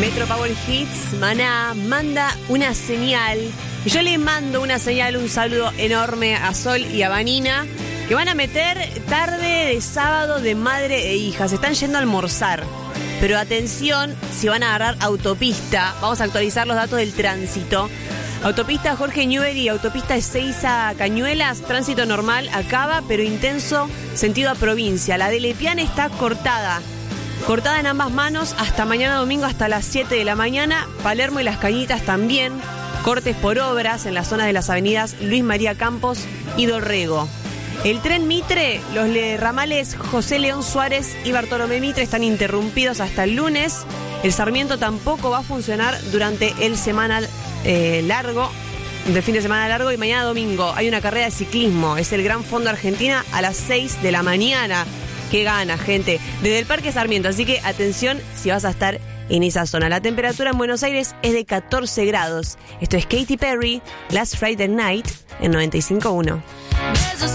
Metro Power Hits, Maná, manda una señal. Y yo le mando una señal, un saludo enorme a Sol y a Vanina, que van a meter tarde de sábado de madre e hija. Se están yendo a almorzar. Pero atención, si van a agarrar autopista, vamos a actualizar los datos del tránsito. Autopista Jorge Newbery y autopista Ezeiza Cañuelas, tránsito normal, acaba, pero intenso, sentido a provincia. La de Lepiane está cortada en ambas manos hasta mañana domingo hasta las 7 de la mañana. Palermo y Las Cañitas también. Cortes por obras en las zonas de las avenidas Luis María Campos y Dorrego. El tren Mitre, los ramales José León Suárez y Bartolomé Mitre están interrumpidos hasta el lunes. El Sarmiento tampoco va a funcionar durante el semana largo, del fin de semana largo, y mañana domingo hay una carrera de ciclismo. Es el Gran Fondo Argentina a las 6 de la mañana. ¡Qué gana, gente! Desde el Parque Sarmiento, así que atención si vas a estar en esa zona. La temperatura en Buenos Aires es de 14 grados. Esto es Katy Perry, Last Friday Night, en 95.1.